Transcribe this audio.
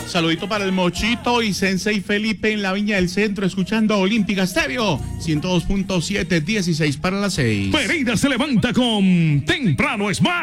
Saludito para el Mochito y Sensei Felipe en la Viña del Centro, escuchando Olímpica Estéreo 102.7, 16 para las 6. Pereira se levanta con Temprano Smart.